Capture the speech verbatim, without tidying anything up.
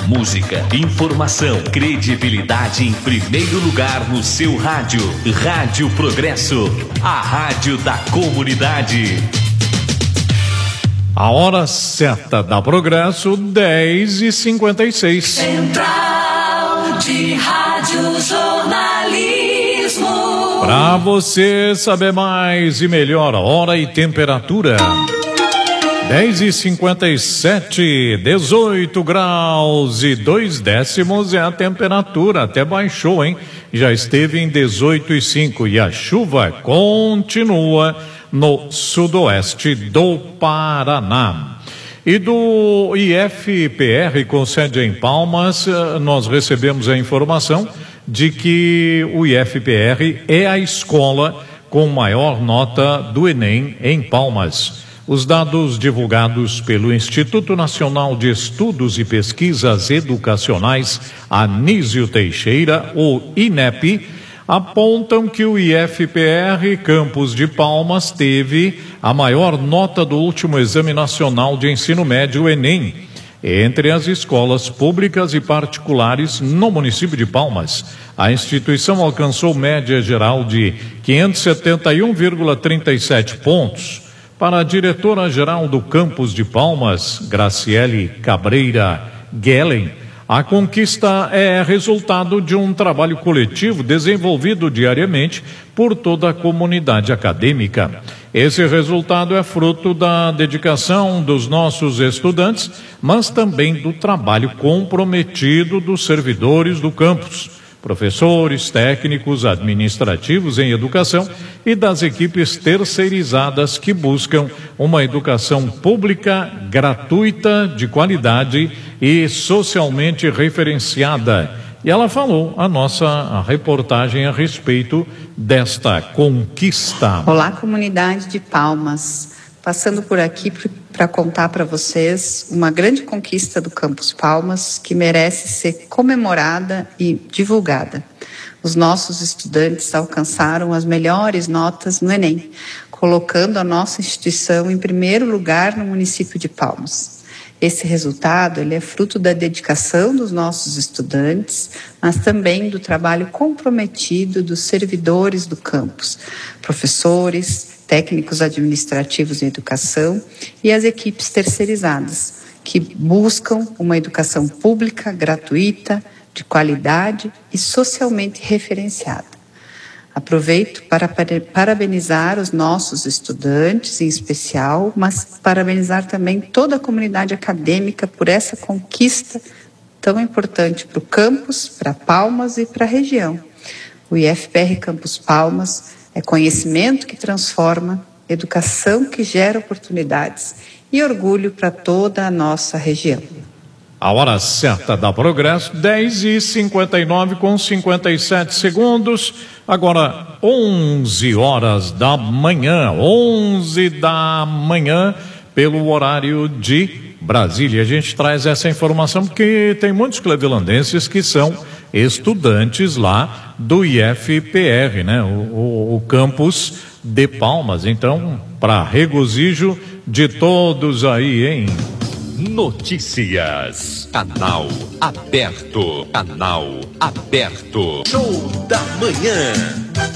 música, informação, credibilidade em primeiro lugar no seu rádio. Rádio Progresso, a rádio da comunidade. A hora certa da Progresso, dez e cinquenta e seis. Central de Rádio Jornalismo. Para você saber mais e melhor a hora e temperatura. dez e cinquenta e sete, dezoito graus e dois décimos é a temperatura, até baixou, hein? Já esteve em dezoito e cinco e a chuva continua no sudoeste do Paraná. E do I F P R, com sede em Palmas, nós recebemos a informação de que o I F P R é a escola com maior nota do Enem em Palmas. Os dados divulgados pelo Instituto Nacional de Estudos e Pesquisas Educacionais Anísio Teixeira, o INEP, apontam que o I F P R Campus de Palmas teve a maior nota do último Exame Nacional de Ensino Médio, Enem, entre as escolas públicas e particulares no município de Palmas. A instituição alcançou média geral de quinhentos e setenta e um vírgula trinta e sete pontos. Para a diretora-geral do Campus de Palmas, Graciele Cabreira Guellen, a conquista é resultado de um trabalho coletivo desenvolvido diariamente por toda a comunidade acadêmica. Esse resultado é fruto da dedicação dos nossos estudantes, mas também do trabalho comprometido dos servidores do campus, professores, técnicos, administrativos em educação e das equipes terceirizadas que buscam uma educação pública, gratuita, de qualidade e socialmente referenciada. E ela falou a nossa reportagem a respeito desta conquista. Olá, comunidade de Palmas. Passando por aqui para contar para vocês uma grande conquista do Campus Palmas que merece ser comemorada e divulgada. Os nossos estudantes alcançaram as melhores notas no Enem, colocando a nossa instituição em primeiro lugar no município de Palmas. Esse resultado ele é fruto da dedicação dos nossos estudantes, mas também do trabalho comprometido dos servidores do campus, professores, técnicos administrativos em educação e as equipes terceirizadas, que buscam uma educação pública, gratuita, de qualidade e socialmente referenciada. Aproveito para parabenizar os nossos estudantes em especial, mas parabenizar também toda a comunidade acadêmica por essa conquista tão importante para o campus, para Palmas e para a região. O I F P R Campus Palmas é conhecimento que transforma, educação que gera oportunidades e orgulho para toda a nossa região. A hora certa da Progresso, dez e cinquenta e nove com cinquenta e sete segundos. Agora, onze horas da manhã, onze da manhã, pelo horário de Brasília. A gente traz essa informação porque tem muitos clevelandenses que são estudantes lá do I F P R, né? O, o, o campus de Palmas. Então, para regozijo de todos aí, hein? Notícias. Canal aberto. Canal aberto. Show da manhã.